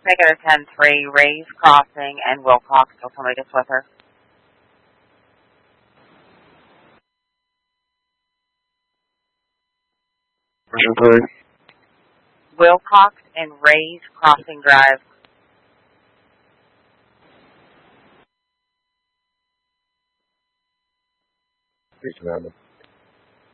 Negative 10-3, Rays Crossing and Wilcox. Will somebody gets with her? Wilcox and Rays Crossing Drive. Please, Amanda.